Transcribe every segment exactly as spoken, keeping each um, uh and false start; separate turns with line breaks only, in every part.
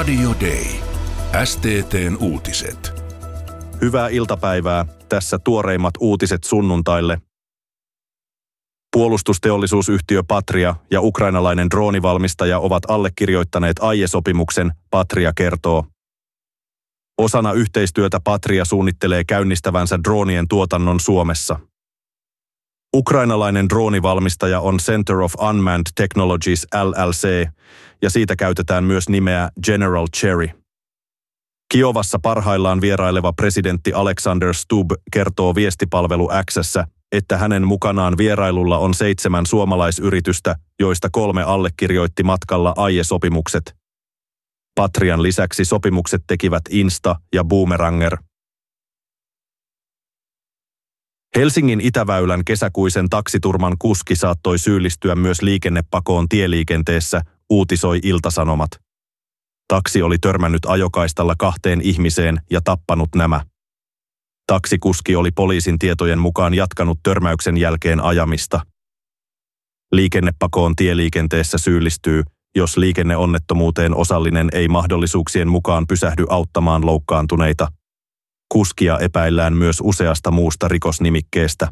Radio Day. S T T:n uutiset.
Hyvää iltapäivää. Tässä tuoreimmat uutiset sunnuntaille. Puolustusteollisuusyhtiö Patria ja ukrainalainen droonivalmistaja ovat allekirjoittaneet aiesopimuksen, Patria kertoo. Osana yhteistyötä Patria suunnittelee käynnistävänsä droonien tuotannon Suomessa. Ukrainalainen droonivalmistaja on Center of Unmanned Technologies L L C, ja siitä käytetään myös nimeä General Cherry. Kiovassa parhaillaan vieraileva presidentti Alexander Stubb kertoo viestipalvelu X:ssä, että hänen mukanaan vierailulla on seitsemän suomalaisyritystä, joista kolme allekirjoitti matkalla aiesopimukset. Patrian lisäksi sopimukset tekivät Insta ja Boomeranger. Helsingin Itäväylän kesäkuisen taksiturman kuski saattoi syyllistyä myös liikennepakoon tieliikenteessä, uutisoi Ilta-Sanomat. Taksi oli törmännyt ajokaistalla kahteen ihmiseen ja tappanut nämä. Taksikuski oli poliisin tietojen mukaan jatkanut törmäyksen jälkeen ajamista. Liikennepakoon tieliikenteessä syyllistyy, jos liikenneonnettomuuteen osallinen ei mahdollisuuksien mukaan pysähdy auttamaan loukkaantuneita. Kuskia epäillään myös useasta muusta rikosnimikkeestä.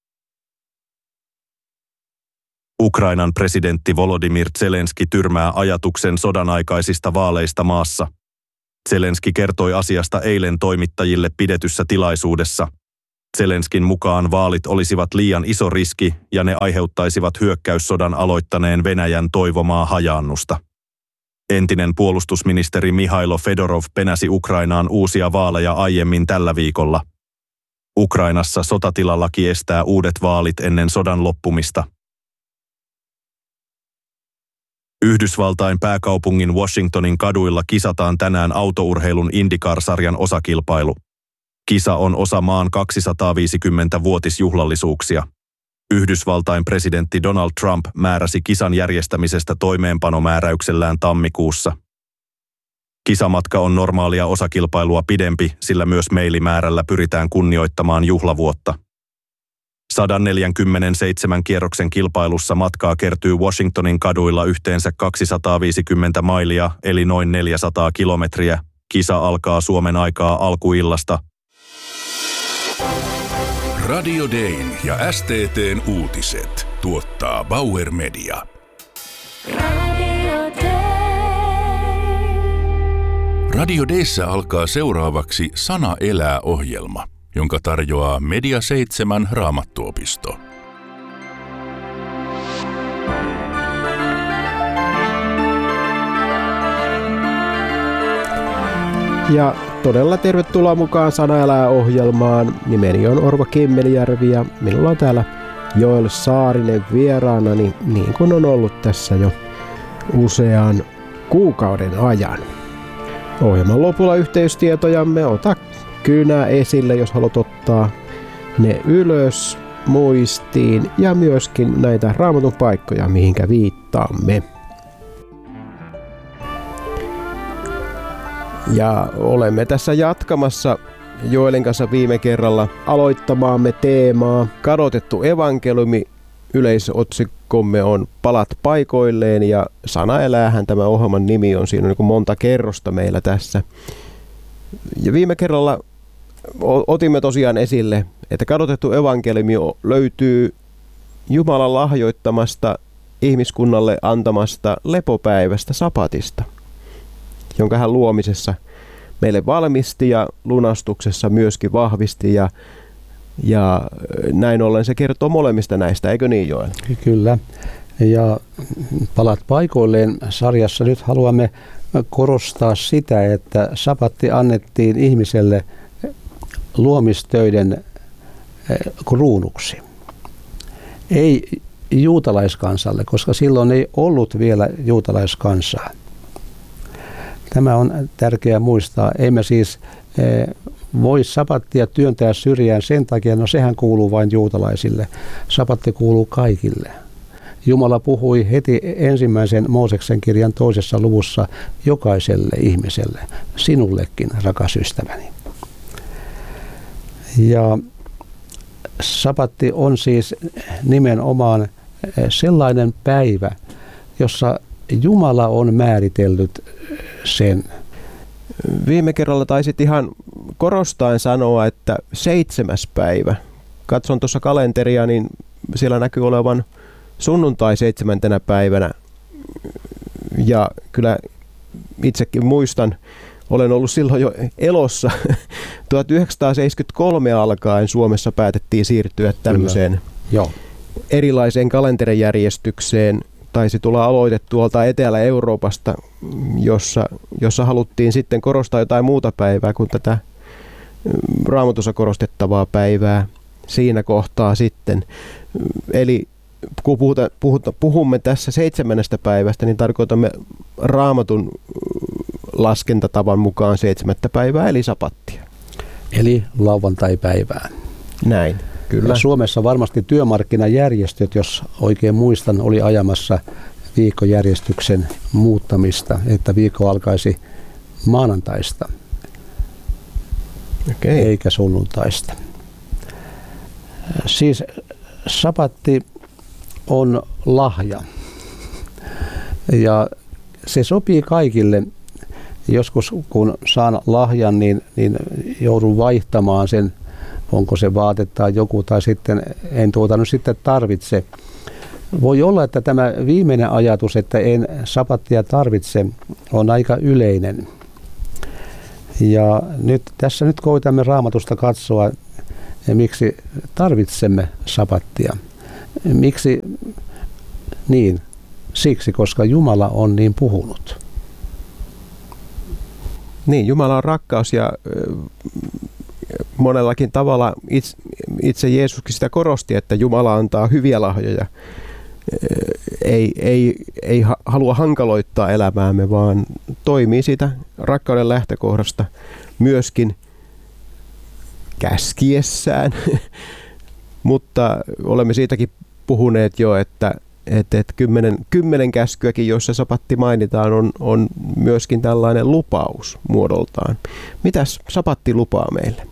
Ukrainan presidentti Volodymyr Zelenski tyrmää ajatuksen sodanaikaisista vaaleista maassa. Zelenski kertoi asiasta eilen toimittajille pidetyssä tilaisuudessa. Zelenskin mukaan vaalit olisivat liian iso riski ja ne aiheuttaisivat hyökkäyssodan aloittaneen Venäjän toivomaa hajaannusta. Entinen puolustusministeri Mihailo Fedorov penäsi Ukrainaan uusia vaaleja aiemmin tällä viikolla. Ukrainassa sotatilalaki estää uudet vaalit ennen sodan loppumista. Yhdysvaltain pääkaupungin Washingtonin kaduilla kisataan tänään autourheilun IndyCar-sarjan osakilpailu. Kisa on osa maan kaksisataaviisikymmentä-vuotisjuhlallisuuksia. Yhdysvaltain presidentti Donald Trump määräsi kisan järjestämisestä toimeenpanomääräyksellään tammikuussa. Kisamatka on normaalia osakilpailua pidempi, sillä myös meilimäärällä pyritään kunnioittamaan juhlavuotta. sata neljäkymmentäseitsemän kierroksen kilpailussa matkaa kertyy Washingtonin kaduilla yhteensä kaksisataaviisikymmentä mailia, eli noin neljäsataa kilometriä. Kisa alkaa Suomen aikaa alkuillasta.
Radio Dayn ja S T T:n uutiset tuottaa Bauer Media. Radio Day. Radio Dayssä alkaa seuraavaksi Sana elää -ohjelma, jonka tarjoaa Media seitsemän Raamattuopisto.
Ja todella tervetuloa mukaan Sana elää -ohjelmaan. Nimeni on Orvo Kimmelijärvi ja minulla on täällä Joel Saarinen vieraana, niin, niin kuin on ollut tässä jo usean kuukauden ajan. Ohjelman lopulla yhteystietojamme, ota kynä esille, jos haluat ottaa ne ylös muistiin, ja myöskin näitä Raamatun paikkoja, mihinkä viittaamme. Ja olemme tässä jatkamassa Joelin kanssa viime kerralla aloittamaamme teemaa Kadotettu evankeliumi. Yleisotsikkomme on Palat paikoilleen, ja Sana eläähän tämä ohjelman nimi on, siinä on niin kuin monta kerrosta meillä tässä. Ja viime kerralla otimme tosiaan esille, että kadotettu evankeliumi löytyy Jumalan lahjoittamasta ihmiskunnalle antamasta lepopäivästä, sapatista, jonka hän luomisessa meille valmisti ja lunastuksessa myöskin vahvisti, ja, ja näin ollen se kertoo molemmista näistä, eikö niin, Joel?
Kyllä, ja Palat paikoilleen -sarjassa nyt haluamme korostaa sitä, että sapatti annettiin ihmiselle luomistöiden kruunuksi. Ei juutalaiskansalle, koska silloin ei ollut vielä juutalaiskansaa. Tämä on tärkeää muistaa. Emme siis voi sapattia työntää syrjään sen takia, no sehän kuuluu vain juutalaisille. Sapatti kuuluu kaikille. Jumala puhui heti ensimmäisen Mooseksen kirjan toisessa luvussa jokaiselle ihmiselle, sinullekin, rakas ystäväni. Ja sapatti on siis nimenomaan sellainen päivä, jossa Jumala on määritellyt sen.
Viime kerralla taisit ihan korostaen sanoa, että seitsemäs päivä. Katson tuossa kalenteria, niin siellä näkyy olevan sunnuntai seitsemäntenä päivänä. Ja kyllä itsekin muistan, olen ollut silloin jo elossa. tuhatyhdeksänsataaseitsemänkymmentäkolme alkaen Suomessa päätettiin siirtyä tämmöiseen
Joo.
erilaiseen kalenterijärjestykseen. Taisi tulla aloite tuolta Etelä-Euroopasta, jossa, jossa haluttiin sitten korostaa jotain muuta päivää kuin tätä Raamatussa korostettavaa päivää siinä kohtaa sitten. Eli kun puhuta, puhuta, puhumme tässä seitsemännestä päivästä, niin tarkoitamme Raamatun laskentatavan mukaan seitsemättä päivää, eli sapattia.
Eli lauantai-päivää.
Näin, kyllä.
Ja Suomessa varmasti työmarkkinajärjestöt, jos oikein muistan, oli ajamassa viikkojärjestyksen muuttamista, että viikko alkaisi maanantaista,
Okei.
eikä sunnuntaista. Siis sapatti on lahja ja se sopii kaikille. Joskus kun saan lahjan, niin, niin joudun vaihtamaan sen, onko se vaate tai joku, tai sitten en tuota nyt sitten tarvitse. Voi olla, että tämä viimeinen ajatus, että en sapattia tarvitse, on aika yleinen. Ja nyt, tässä nyt koitamme Raamatusta katsoa, miksi tarvitsemme sapattia. Miksi? Niin, siksi, koska Jumala on niin puhunut.
Niin, Jumala on rakkaus ja monellakin tavalla itse, itse Jeesuskin sitä korosti, että Jumala antaa hyviä lahjoja. Ei, ei, ei halua hankaloittaa elämäämme, vaan toimii siitä rakkauden lähtökohdasta myöskin käskiessään. Mutta olemme siitäkin puhuneet jo, että, että, että kymmenen, kymmenen käskyäkin, joissa sapatti mainitaan, on, on myöskin tällainen lupaus muodoltaan. Mitäs sapatti lupaa meille?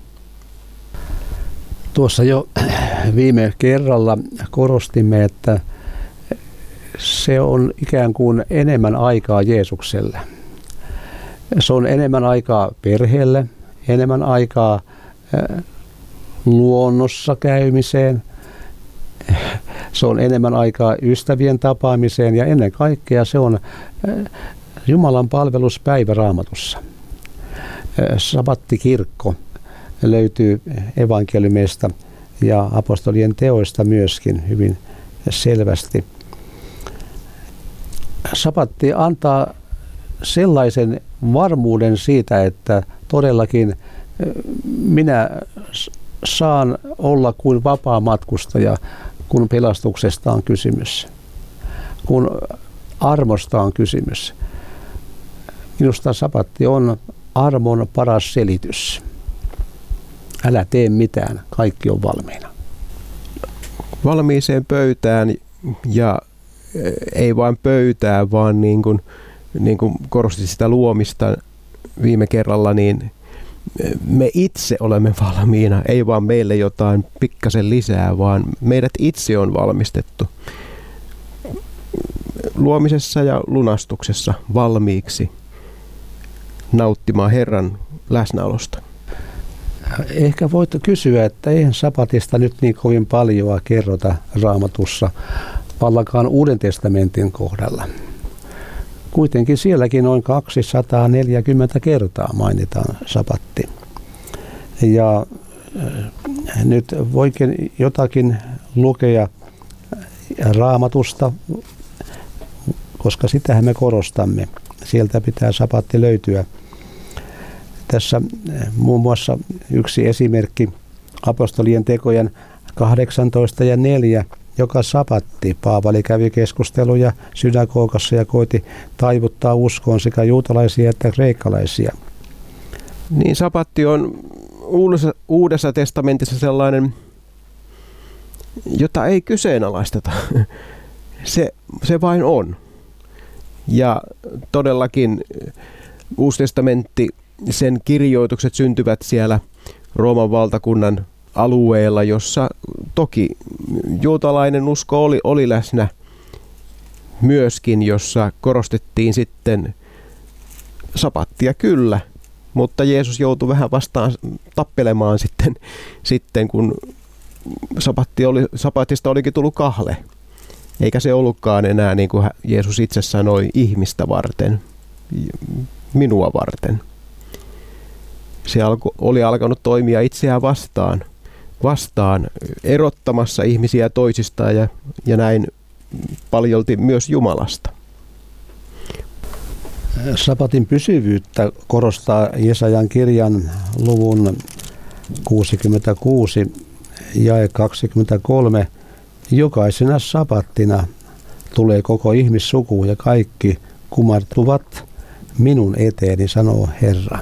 Tuossa jo viime kerralla korostimme, että se on ikään kuin enemmän aikaa Jeesukselle. Se on enemmän aikaa perheelle, enemmän aikaa luonnossa käymiseen. Se on enemmän aikaa ystävien tapaamiseen ja ennen kaikkea se on Jumalan palveluspäivä Raamatussa. Sabattikirkko löytyy evankeliumeista ja apostolien teoista myöskin hyvin selvästi. Sabatti antaa sellaisen varmuuden siitä, että todellakin minä saan olla kuin vapaa matkustaja, kun pelastuksesta on kysymys, kun armosta on kysymys. Minusta sabatti on armon paras selitys. Älä tee mitään, kaikki on valmiina.
Valmiiseen pöytään ja ei vain pöytään, vaan niin kuin, niin kuin korostit sitä luomista viime kerralla, niin me itse olemme valmiina, ei vaan meille jotain pikkasen lisää, vaan meidät itse on valmistettu luomisessa ja lunastuksessa valmiiksi nauttimaan Herran läsnäolosta.
Ehkä voit kysyä, että eihän sapatista nyt niin kovin paljoa kerrota Raamatussa, vallakaan Uuden testamentin kohdalla. Kuitenkin sielläkin noin kaksisataaneljäkymmentä kertaa mainitaan sapatti. Ja nyt voikin jotakin lukea Raamatusta, koska sitähän me korostamme. Sieltä pitää sapatti löytyä. Tässä muun muassa yksi esimerkki apostolien tekojen kahdeksantoista ja neljä. Joka sapatti Paavali kävi keskusteluja synagogassa ja koitti taivuttaa uskoon sekä juutalaisia että kreikkalaisia.
Niin, sapatti on uudessa, uudessa testamentissa sellainen, jota ei kyseenalaisteta. Se, se vain on. Ja todellakin Uusi testamentti, sen kirjoitukset syntyvät siellä Rooman valtakunnan alueella, jossa toki juutalainen usko oli, oli läsnä myöskin, jossa korostettiin sitten sapattia kyllä, mutta Jeesus joutui vähän vastaan tappelemaan sitten, sitten kun sapatti oli, sapatista olikin tullut kahle. Eikä se ollutkaan enää, niin kuin Jeesus itse sanoi, ihmistä varten, minua varten. Se alko, oli alkanut toimia itseään vastaan, vastaan erottamassa ihmisiä toisistaan ja, ja näin paljolti myös Jumalasta.
Sapatin pysyvyyttä korostaa Jesajan kirjan luvun kuusikymmentäkuusi jae kaksikymmentäkolme. Jokaisena sapattina tulee koko ihmissuku ja kaikki kumartuvat minun eteeni, sanoo Herra.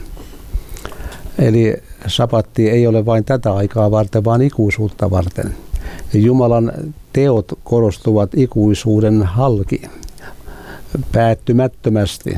Eli sapatti ei ole vain tätä aikaa varten, vaan ikuisuutta varten. Jumalan teot korostuvat ikuisuuden halki, päättymättömästi.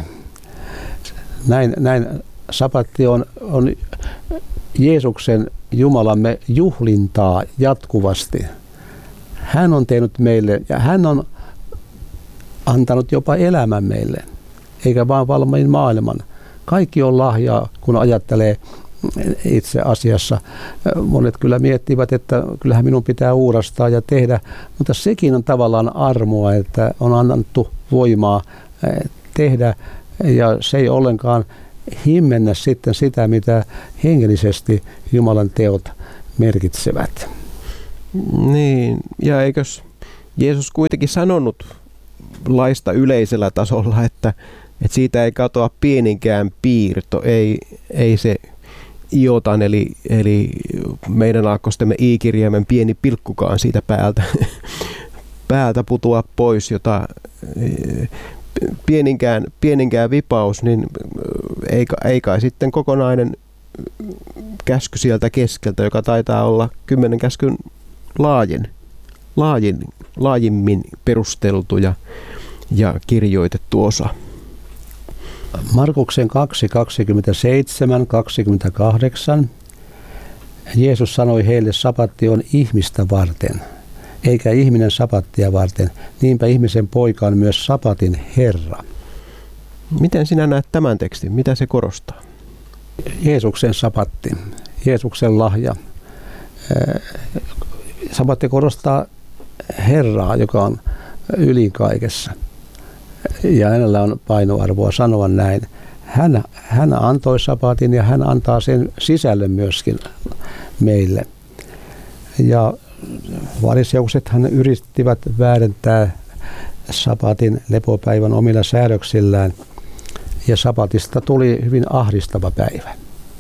Näin, näin sapatti on, on Jeesuksen Jumalamme juhlintaa jatkuvasti. Hän on tehnyt meille ja hän on antanut jopa elämän meille, eikä vaan valmiin maailman. Kaikki on lahjaa, kun ajattelee itse asiassa. Monet kyllä miettivät, että kyllähän minun pitää uurastaa ja tehdä, mutta sekin on tavallaan armoa, että on annettu voimaa tehdä ja se ei ollenkaan himmennä sitten sitä, mitä hengellisesti Jumalan teot merkitsevät.
Niin, ja eikös Jeesus kuitenkin sanonut laista yleisellä tasolla, että, että siitä ei katoa pieninkään piirto, ei, ei se iotan, eli, eli meidän aakkostemme i-kirjaimen pieni pilkkukaan siitä päältä, päältä putoa pois, jota pieninkään, pieninkään vipaus, niin ei, ei kai sitten kokonainen käsky sieltä keskeltä, joka taitaa olla kymmenen käskyn laajin, laajin, laajimmin perusteltu ja, ja kirjoitettu osa.
Markuksen kaksi, kaksikymmentäseitsemän, kaksikymmentäkahdeksan. Jeesus sanoi heille, sapatti on ihmistä varten, eikä ihminen sapattia varten. Niinpä ihmisen poika on myös sapatin Herra.
Miten sinä näet tämän tekstin? Mitä se korostaa?
Jeesuksen sapatti, Jeesuksen lahja. Sapatti korostaa Herraa, joka on ylin kaikessa. Ja hänellä on painoarvoa sanoa näin. Hän, hän antoi sapatin ja hän antaa sen sisällön myöskin meille. Ja fariseuksethan yrittivät väärentää sapatin lepopäivän omilla säädöksillään. Ja sapatista tuli hyvin ahdistava päivä.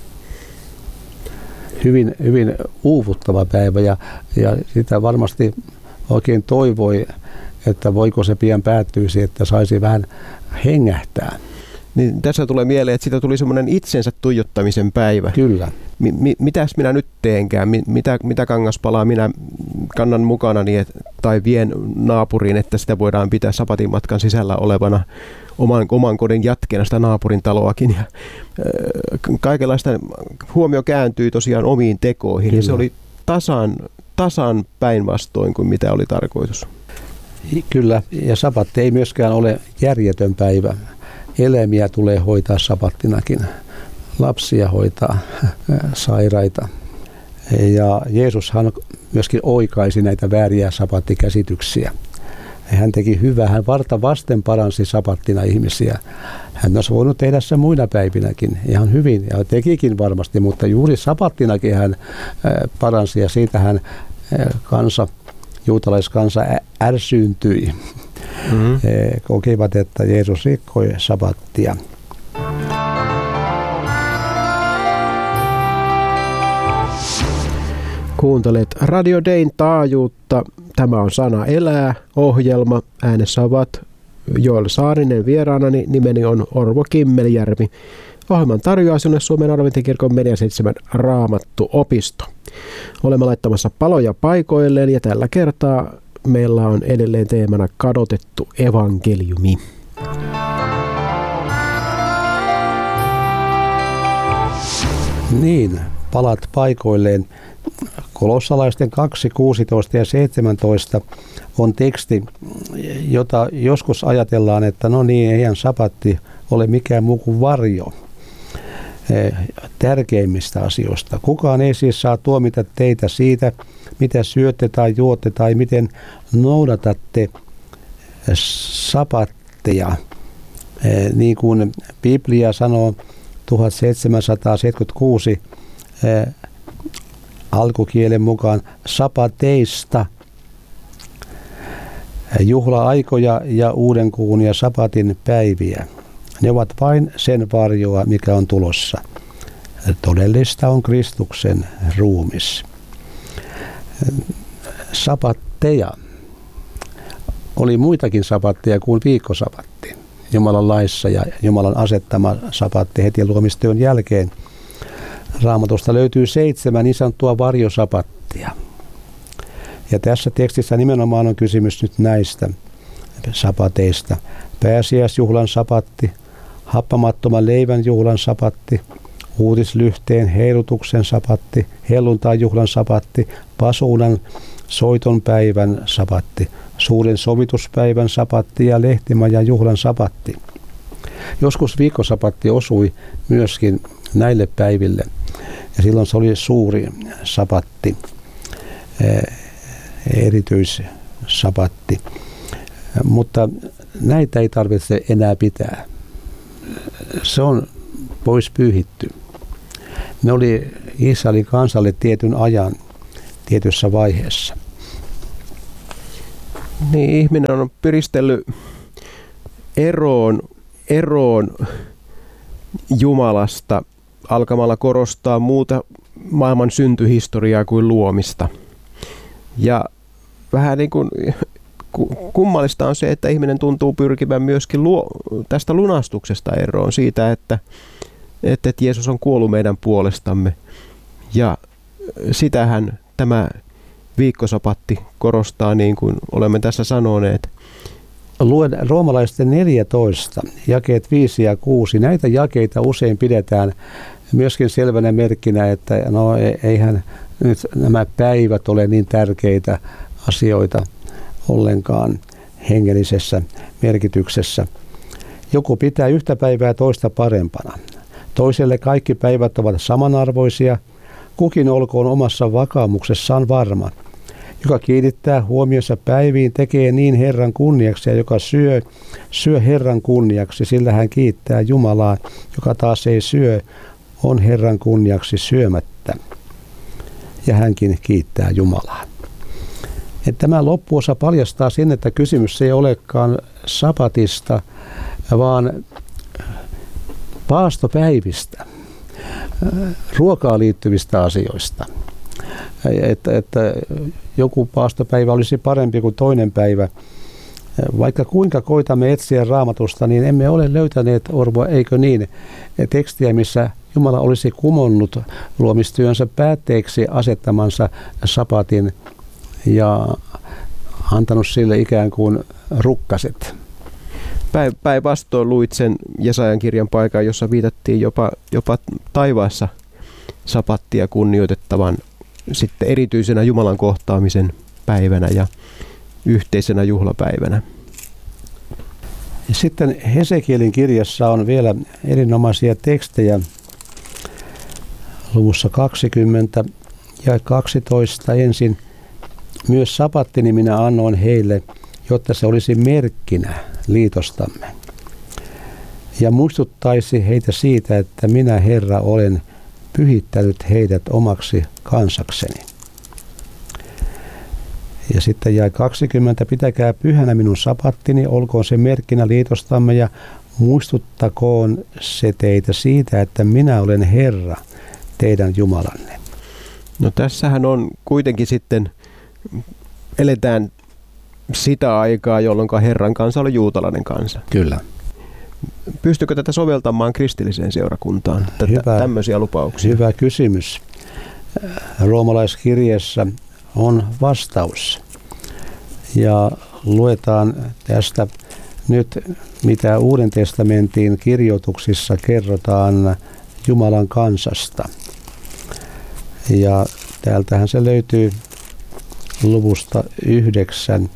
Hyvin, hyvin uuvuttava päivä ja, ja sitä varmasti oikein toivoi, että voiko se pian päättyisi, että saisi vähän hengähtää.
Niin tässä tulee mieleen, että siitä tuli semmoinen itsensä tuijottamisen päivä.
Kyllä.
Mi- mi- mitäs minä nyt teenkään? Mi- mitä, mitä kangaspalaa minä kannan mukanani et, tai vien naapuriin, että sitä voidaan pitää sapatin matkan sisällä olevana oman, oman kodin jatkeena sitä naapurin taloakin. Ja, äh, kaikenlaista huomio kääntyi tosiaan omiin tekoihin. Kyllä. Ja se oli tasan, tasan päinvastoin kuin mitä oli tarkoitus.
Kyllä, ja sapatti ei myöskään ole järjetön päivä. Eläimiä tulee hoitaa sapattinakin, lapsia hoitaa, sairaita. Ja Jeesushan myöskin oikaisi näitä vääriä sapattikäsityksiä. Hän teki hyvää, hän varta vasten paransi sapattina ihmisiä. Hän olisi voinut tehdä sen muina päivinäkin ihan hyvin ja tekikin varmasti, mutta juuri sapattinakin hän paransi ja siitä hän kansa, juutalaiskansa ärsyyntyi. Mm-hmm. He kokivat, että Jeesus rikkoi sapattia.
Kuuntelet Radio Dayn taajuutta. Tämä on Sana elää -ohjelma. Äänessä ovat Joel Saarinen vieraanani. Nimeni on Orvo Kimmeljärvi. Ohjelman tarjoaa sinulle Suomen Adventikirkon Media seitsemän Raamattu-opisto. Olemme laittamassa paloja paikoilleen ja tällä kertaa meillä on edelleen teemana kadotettu evankeliumi.
Niin, palat paikoilleen. Kolossalaisten kaksi, kuusitoista ja seitsemäntoista on teksti, jota joskus ajatellaan, että no niin, eihän sapatti ole mikään muu kuin varjo. tärkeimmistä asioista. Kukaan ei siis saa tuomita teitä siitä, mitä syötte tai juotte tai miten noudatatte sapatteja. Niin kuin Biblia sanoo tuhatseitsemänsataaseitsemänkymmentäkuusi alkukielen mukaan sapateista, juhla-aikoja ja uudenkuun ja sapatin päiviä. Ne ovat vain sen varjoa, mikä on tulossa. Todellista on Kristuksen ruumis. Sapatteja. Oli muitakin sapatteja kuin viikkosapatti. Jumalan laissa ja Jumalan asettama sapatti heti luomistyön jälkeen. Raamatusta löytyy seitsemän niin sanottua varjosapattia. Ja tässä tekstissä nimenomaan on kysymys nyt näistä sapateista. Pääsiäisjuhlan sapatti, happamattoman leivän juhlan sapatti, uutislyhteen heilutuksen sapatti, helluntai-juhlan sapatti, pasuunan soiton päivän sapatti, suuren sovituspäivän sapatti ja lehtimajan juhlan sapatti. Joskus viikkosapatti osui myöskin näille päiville ja silloin se oli suuri sapatti, erityissapatti. Mutta näitä ei tarvitse enää pitää. Se on pois pyyhitty. Ne oli Israelin kansalle tietyn ajan tietyssä vaiheessa.
Niin, ihminen on piristellyt eroon, eroon Jumalasta alkamalla korostaa muuta maailman syntyhistoriaa kuin luomista. Ja vähän niin kuin kummallista on se, että ihminen tuntuu pyrkivän myöskin luo, tästä lunastuksesta eroon siitä, että, että Jeesus on kuollut meidän puolestamme. Ja sitähän tämä viikkosapatti korostaa, niin kuin olemme tässä sanoneet.
Luen roomalaisten neljätoista, jakeet viisi ja kuusi. Näitä jakeita usein pidetään myöskin selvänä merkkinä, että no eihän nyt nämä päivät ole niin tärkeitä asioita ollenkaan hengellisessä merkityksessä. Joku pitää yhtä päivää toista parempana. Toiselle kaikki päivät ovat samanarvoisia. Kukin olkoon omassa vakaumuksessaan varma. Joka kiinnittää huomionsa päiviin, tekee niin Herran kunniaksi, ja joka syö, syö Herran kunniaksi, sillä hän kiittää Jumalaa. Joka taas ei syö, on Herran kunniaksi syömättä. Ja hänkin kiittää Jumalaa. Että tämä loppuosa paljastaa sen, että kysymys ei olekaan sapatista, vaan paastopäivistä, ruokaan liittyvistä asioista. Että, että joku paastopäivä olisi parempi kuin toinen päivä. Vaikka kuinka koitamme etsiä Raamatusta, niin emme ole löytäneet, Orvo, eikö niin, tekstiä, missä Jumala olisi kumonnut luomistyönsä päätteeksi asettamansa sapatin ja antanut sille ikään kuin rukkaset.
Päinvastoin luit sen Jesajan kirjan paikan, jossa viitattiin jopa, jopa taivaassa sapattia kunnioitettavan sitten erityisenä Jumalan kohtaamisen päivänä ja yhteisenä juhlapäivänä.
Sitten Hesekielin kirjassa on vielä erinomaisia tekstejä luvussa kaksikymmentä ja kaksitoista ensin. Myös sapattini minä annoin heille, jotta se olisi merkkinä liitostamme. Ja muistuttaisi heitä siitä, että minä Herra olen pyhittänyt heidät omaksi kansakseni. Ja sitten jäi kaksikymmentä, pitäkää pyhänä minun sapattini, olkoon se merkkinä liitostamme ja muistuttakoon se teitä siitä, että minä olen Herra, teidän Jumalanne.
No tässähän on kuitenkin sitten, eletään sitä aikaa, jolloin Herran kansa oli juutalainen kansa.
Kyllä.
Pystykö tätä soveltamaan kristilliseen seurakuntaan, tätä,
hyvä,
tämmöisiä lupauksia?
Hyvä kysymys. Roomalaiskirjeessä on vastaus. Ja luetaan tästä nyt, mitä Uuden testamentin kirjoituksissa kerrotaan Jumalan kansasta. Ja täältähän se löytyy luvusta yhdeksän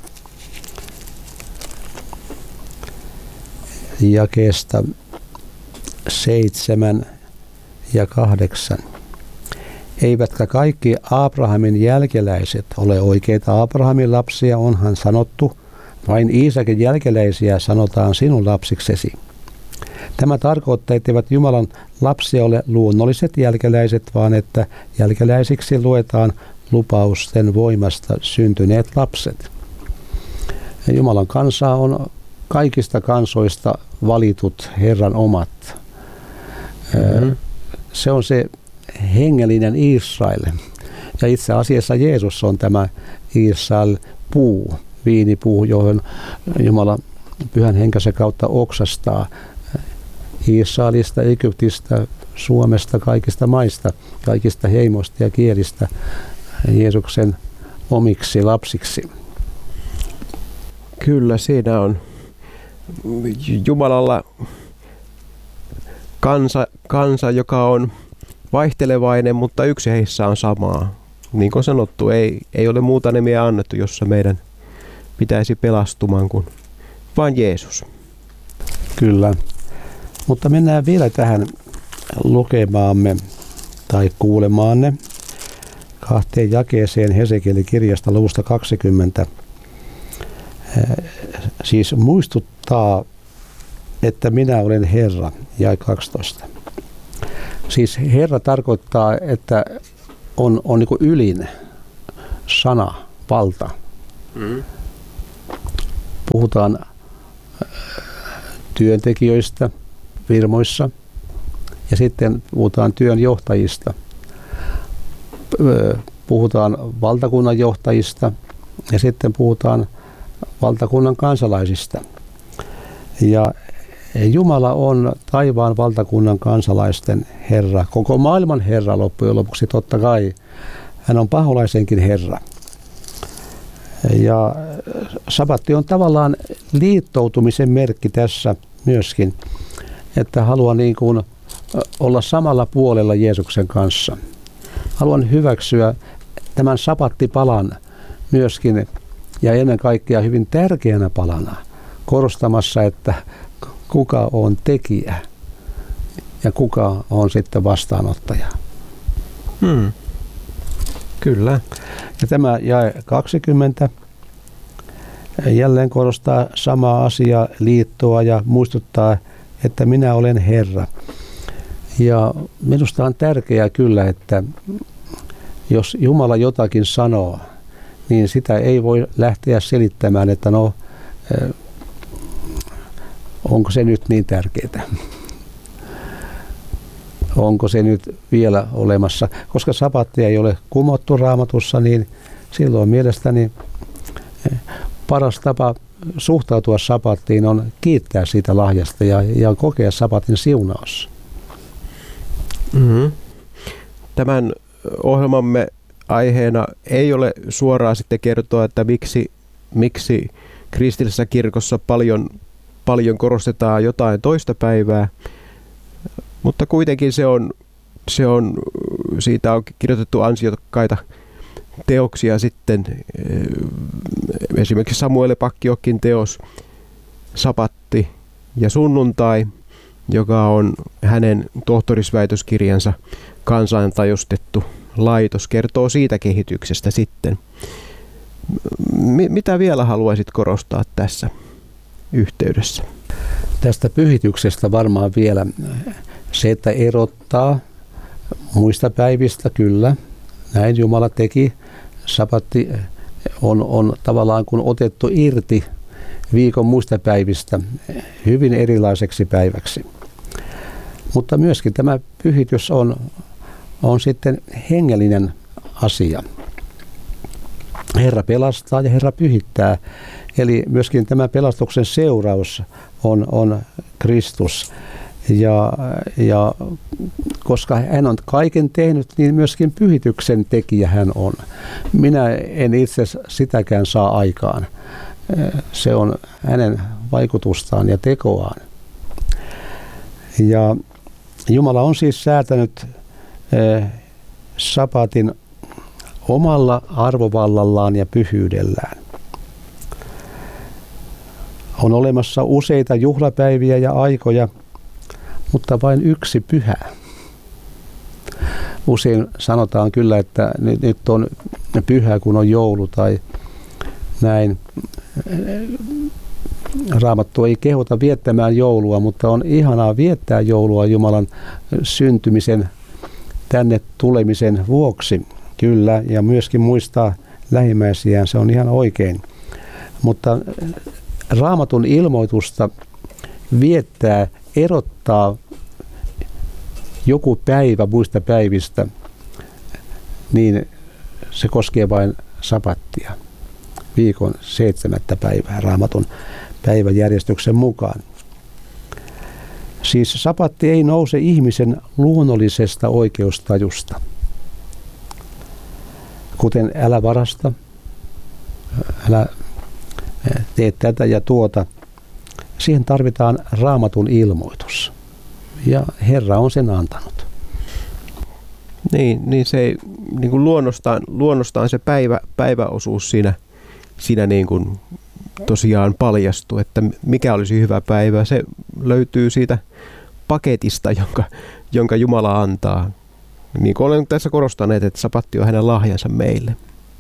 jakeesta seitsemän ja kahdeksan. Eivätkä kaikki Abrahamin jälkeläiset ole oikeita Abrahamin lapsia, onhan sanottu, vain Iisakin jälkeläisiä sanotaan sinun lapsiksesi. Tämä tarkoittaa, etteivät Jumalan lapsia ole luonnolliset jälkeläiset, vaan että jälkeläisiksi luetaan lupausten voimasta syntyneet lapset. Jumalan kansa on kaikista kansoista valitut Herran omat. Mm-hmm. Se on se hengellinen Israel. Ja itse asiassa Jeesus on tämä Israel-puu, viinipuu, johon Jumala Pyhän Henkensä kautta oksastaa Israelista, Egyptistä, Suomesta, kaikista maista, kaikista heimoista ja kielistä Jeesuksen omiksi lapsiksi.
Kyllä, siinä on Jumalalla kansa, kansa, joka on vaihtelevainen, mutta yksi heissä on samaa. Niin kuin sanottu, ei, ei ole muuta nimiä annettu, jossa meidän pitäisi pelastumaan kuin vain Jeesus.
Kyllä. Mutta mennään vielä tähän lukemaamme tai kuulemaanne kahteen jakeeseen Hesekielin kirjasta luvusta kaksikymmentä. Siis muistuttaa, että minä olen Herra, jae kaksitoista. Siis Herra tarkoittaa, että on, on niin kuin ylin sana, valta. Mm. Puhutaan työntekijöistä firmoissa ja sitten puhutaan työnjohtajista. Puhutaan valtakunnan johtajista ja sitten puhutaan valtakunnan kansalaisista. Ja Jumala on taivaan valtakunnan kansalaisten Herra, koko maailman Herra loppujen lopuksi totta kai. Hän on paholaisenkin Herra. Ja sabatti on tavallaan liittoutumisen merkki tässä myöskin, että haluan niin kuin olla samalla puolella Jeesuksen kanssa. Haluan hyväksyä tämän sabattipalan myöskin ja ennen kaikkea hyvin tärkeänä palana korostamassa, että kuka on tekijä ja kuka on sitten vastaanottaja.
Hmm. Kyllä.
Ja tämä jae kaksikymmentä jälleen korostaa samaa asiaa, liittoa ja muistuttaa, että minä olen Herra. Ja minusta on tärkeää kyllä, että jos Jumala jotakin sanoo, niin sitä ei voi lähteä selittämään, että no, onko se nyt niin tärkeää? Onko se nyt vielä olemassa? Koska sabattia ei ole kumottu Raamatussa, niin silloin mielestäni paras tapa suhtautua sabattiin on kiittää siitä lahjasta ja, ja kokea sabatin siunaus.
Mm-hmm. Tämän ohjelmamme aiheena ei ole suoraan sitten kertoa, että miksi, miksi kristillisessä kirkossa paljon, paljon korostetaan jotain toista päivää, mutta kuitenkin se on, se on, siitä on kirjoitettu ansiokkaita teoksia sitten, esimerkiksi Samuel Pakkiokin teos Sabatti ja sunnuntai, joka on hänen tohtorisväitöskirjansa kansantajustettu laitos, kertoo siitä kehityksestä sitten. M- mitä vielä haluaisit korostaa tässä yhteydessä?
Tästä pyhityksestä varmaan vielä se, että erottaa muista päivistä, kyllä. Näin Jumala teki. Sabatti on, on tavallaan kun otettu irti viikon muista päivistä hyvin erilaiseksi päiväksi. Mutta myöskin tämä pyhitys on, on sitten hengellinen asia. Herra pelastaa ja Herra pyhittää. Eli myöskin tämä pelastuksen seuraus on, on Kristus. Ja, ja koska hän on kaiken tehnyt, niin myöskin pyhityksen tekijä hän on. Minä en itse sitäkään saa aikaan. Se on hänen vaikutustaan ja tekoaan. Ja Jumala on siis säätänyt eh, sabatin omalla arvovallallaan ja pyhyydellään. On olemassa useita juhlapäiviä ja aikoja, mutta vain yksi pyhä. Usein sanotaan kyllä, että nyt, nyt on pyhä, kun on joulu tai näin. Raamattu ei kehota viettämään joulua, mutta on ihanaa viettää joulua Jumalan syntymisen, tänne tulemisen vuoksi. Kyllä, ja myöskin muistaa lähimmäisiään, se on ihan oikein. Mutta Raamatun ilmoitusta viettää, erottaa joku päivä muista päivistä, niin se koskee vain sapattia, viikon seitsemättä päivää Raamatun päiväjärjestyksen mukaan. Siis sapatti ei nouse ihmisen luonnollisesta oikeustajusta, kuten älä varasta, älä tee tätä ja tuota. Siihen tarvitaan Raamatun ilmoitus, ja Herra on sen antanut.
Niin, niin se niin kuin luonnostaan, luonnostaan se päivä, päiväosuus siinä, siinä niin kuin tosiaan paljastuu, että mikä olisi hyvä päivä. Se löytyy siitä paketista, jonka, jonka Jumala antaa. Niin kuin olen tässä korostaneet, että sapatti on hänen lahjansa meille.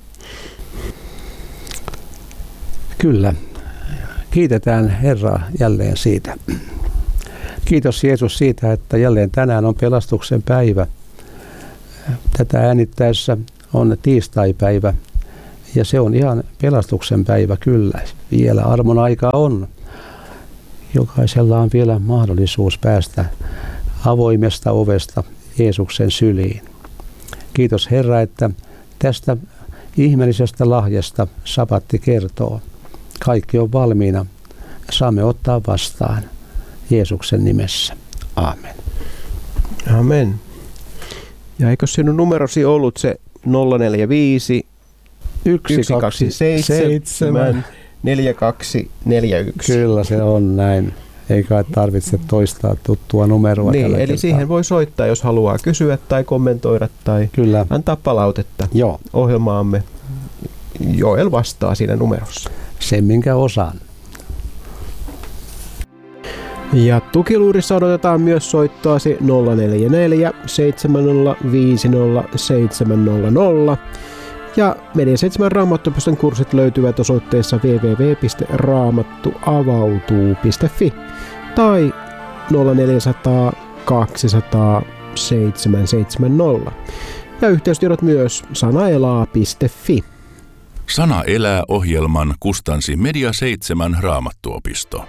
Kyllä. Kiitetään Herraa jälleen siitä. Kiitos Jeesus siitä, että jälleen tänään on pelastuksen päivä. Tätä äänittäessä on tiistaipäivä ja se on ihan pelastuksen päivä kyllä. Vielä armon aika on. Jokaisella on vielä mahdollisuus päästä avoimesta ovesta Jeesuksen syliin. Kiitos Herra, että tästä ihmeellisestä lahjasta sapatti kertoo. Kaikki on valmiina. Saamme ottaa vastaan Jeesuksen nimessä. Aamen.
Amen. Ja eikö sinun numerosi ollut se nolla neljä viisi yksi kaksi seitsemän neljä kaksi neljä yksi?
Kyllä se on näin. Ei kai tarvitse toistaa tuttua numeroa.
Niin, eli
kertaa.
siihen voi soittaa, jos haluaa kysyä tai kommentoida tai
Kyllä.
antaa palautetta
Joo.
ohjelmaamme. Joel vastaa siinä numerossa.
Sen minkä osaan.
Ja tukiluurissa odotetaan myös soittoasi nolla neljä neljä seitsemän nolla viisi nolla seitsemän nolla nolla. Ja Media seitsemän Raamattuopiston kurssit löytyvät osoitteessa double-u double-u double-u piste raamattuavautuu piste fi tai nolla neljä nolla nolla kaksi nolla nolla seitsemän seitsemän nolla. Ja yhteystiedot myös sanaelaa piste fi.
Sana elää -ohjelman kustansi Media seitsemän Raamattuopisto.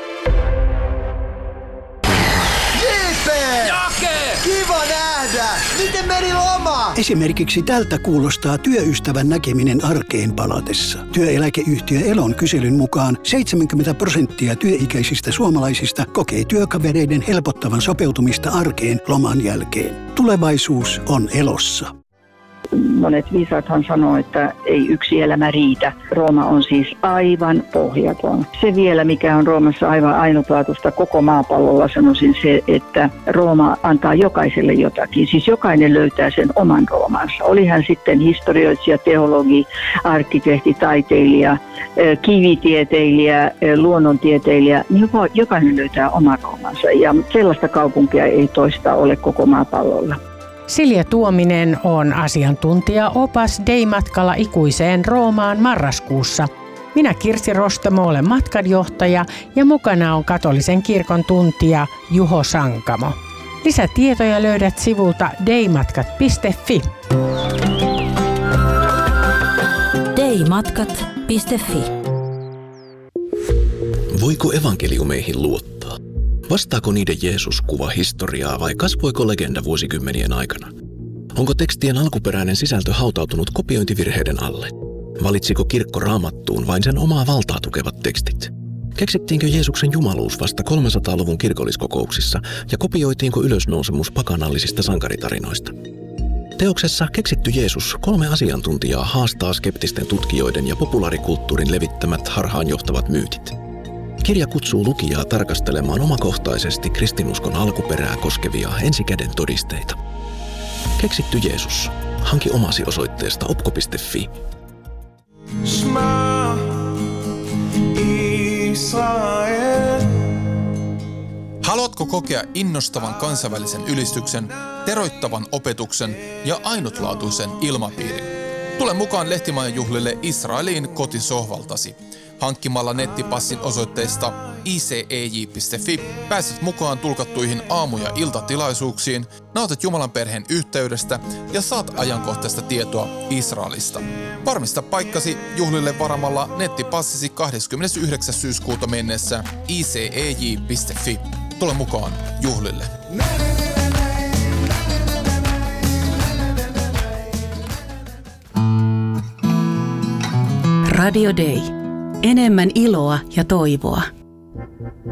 Kiva nähdä! Miten meni loma?
Esimerkiksi tältä kuulostaa työystävän näkeminen arkeen palatessa. Työeläkeyhtiö Elon kyselyn mukaan seitsemänkymmentä prosenttia työikäisistä suomalaisista kokee työkavereiden helpottavan sopeutumista arkeen loman jälkeen. Tulevaisuus on Elossa.
Monet viisaathan sanoo, että ei yksi elämä riitä. Rooma on siis aivan pohjaton. Se vielä, mikä on Roomassa aivan ainutlaatuista koko maapallolla, sanoisin se, että Rooma antaa jokaiselle jotakin. Siis jokainen löytää sen oman Roomansa. Oli hän sitten historioitsija, teologi, arkkitehti, taiteilija, kivitieteilijä, luonnontieteilijä, niin jokainen löytää oman Roomansa. Ja sellaista kaupunkia ei toista ole koko maapallolla.
Silja Tuominen on asiantuntija-opas Dei-matkalla ikuiseen Roomaan marraskuussa. Minä Kirsi Rostamo olen matkanjohtaja ja mukana on katolisen kirkon tuntija Juho Sankamo. Lisätietoja löydät sivulta deimatkat piste fi.
deimatkat piste fi.
Voiko evankeliumeihin luottaa? Vastaako niiden Jeesus kuva historiaa vai kasvoiko legenda vuosikymmenien aikana? Onko tekstien alkuperäinen sisältö hautautunut kopiointivirheiden alle? Valitsiko kirkko Raamattuun vain sen omaa valtaa tukevat tekstit? Keksittiinkö Jeesuksen jumaluus vasta kolmesataaluvun kirkolliskokouksissa ja kopioitiinko ylösnousemus pakanallisista sankaritarinoista? Teoksessa Keksitty Jeesus kolme asiantuntijaa haastaa skeptisten tutkijoiden ja populaarikulttuurin levittämät harhaanjohtavat myytit. Kirja kutsuu lukijaa tarkastelemaan omakohtaisesti kristinuskon alkuperää koskevia ensikäden todisteita. Keksitty Jeesus. Hanki omasi osoitteesta opko piste fi.
Israel.
Haluatko kokea innostavan kansainvälisen ylistyksen, teroittavan opetuksen ja ainutlaatuisen ilmapiirin? Tule mukaan Lehtimajan juhlille Israeliin kotisohvaltasi. Hankkimalla nettipassin osoitteesta i c e j piste f i pääset mukaan tulkattuihin aamu- ja iltatilaisuuksiin, nautit Jumalan perheen yhteydestä ja saat ajankohtaista tietoa Israelista. Varmista paikkasi juhlille varamalla nettipassisi kahdeskymmenesyhdeksäs syyskuuta mennessä i c e j piste f i. Tule mukaan juhlille.
Radio Day. Enemmän iloa ja toivoa.